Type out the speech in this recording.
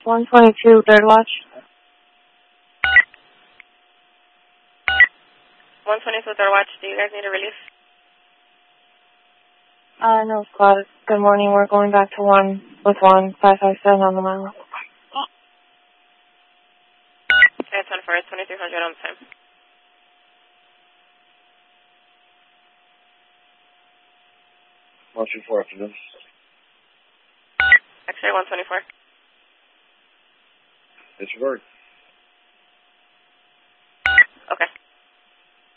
122, third watch. 122, third watch. Do you guys need a release? No, squad. Good morning. We're going back to 157 on the mile. Okay, 24, 2300 on the time. Watching for afternoon. X-ray 124. Disregard. Okay.